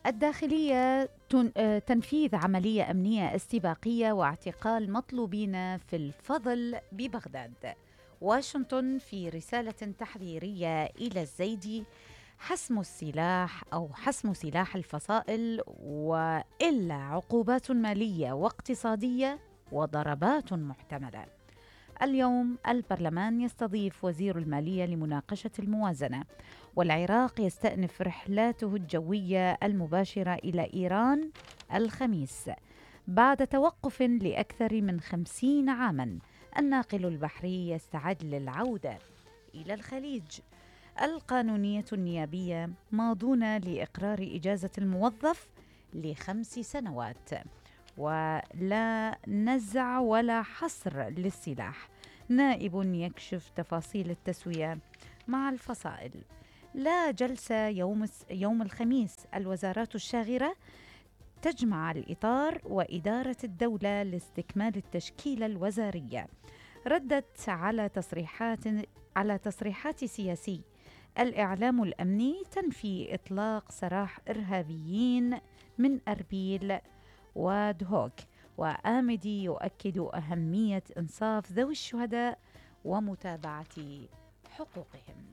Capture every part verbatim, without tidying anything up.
الداخلية تن- آه، تنفيذ عملية أمنية استباقية واعتقال مطلوبين في الفضل ببغداد. واشنطن في رسالة تحذيرية إلى الزيدي: حسم السلاح أو حسم سلاح الفصائل وإلا عقوبات مالية واقتصادية وضربات محتملة. اليوم البرلمان يستضيف وزير المالية لمناقشة الموازنة، والعراق يستأنف رحلاته الجوية المباشرة إلى إيران الخميس بعد توقف لأكثر من خمسين عاماً. الناقل البحري يستعد للعودة إلى الخليج. القانونية النيابية ماضون لإقرار إجازة الموظف لخمس سنوات. ولا نزع ولا حصر للسلاح. نائب يكشف تفاصيل التسوية مع الفصائل. لا جلسة يوم يوم الخميس. الوزارات الشاغرة تجمع الإطار وإدارة الدولة لاستكمال التشكيلة الوزارية. ردت على تصريحات على تصريحات سياسي. الإعلام الأمني تنفي إطلاق سراح إرهابيين من أربيل ودهوك. وآمدي يؤكد أهمية إنصاف ذوي الشهداء ومتابعة حقوقهم.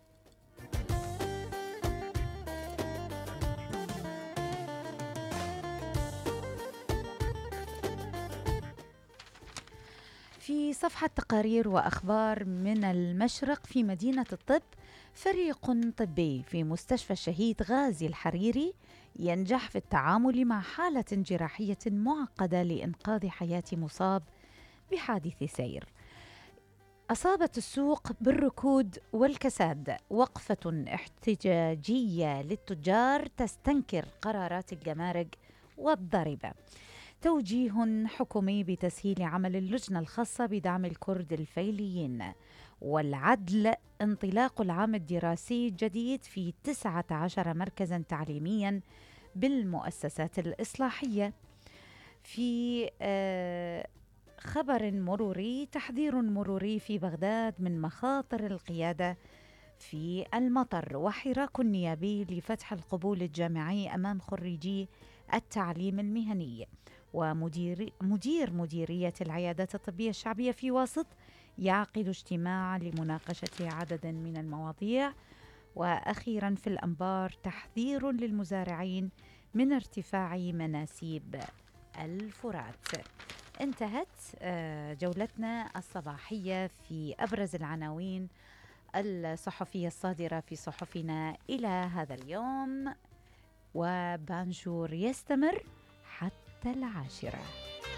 في صفحة تقارير وأخبار من المشرق: في مدينة الطب، فريق طبي في مستشفى الشهيد غازي الحريري ينجح في التعامل مع حالة جراحية معقدة لإنقاذ حياة مصاب بحادث سير. أصابت السوق بالركود والكساد. وقفة احتجاجية للتجار تستنكر قرارات الجمارك والضريبة. توجيه حكومي بتسهيل عمل اللجنة الخاصة بدعم الكرد الفيليين. والعدل: انطلاق العام الدراسي الجديد في تسعة عشر مركزا تعليميا بالمؤسسات الإصلاحية. في آه خبر مروري: تحذير مروري في بغداد من مخاطر القيادة في المطر. وحراك نيابي لفتح القبول الجامعي أمام خريجي التعليم المهني. ومدير مدير مديرية العيادات الطبية الشعبية في واسط يعقد اجتماع لمناقشة عدد من المواضيع. وأخيرا في الأنبار: تحذير للمزارعين من ارتفاع مناسيب الفرات. انتهت آه، جولتنا الصباحية في أبرز العناوين الصحفية الصادرة في صحفنا إلى هذا اليوم. وبانجور يستمر حتى العاشرة.